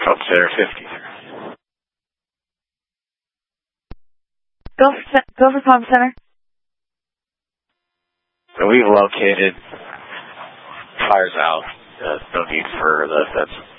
Center 50. Go for Palm Center. So we've located. Fire's out. No need for the fence.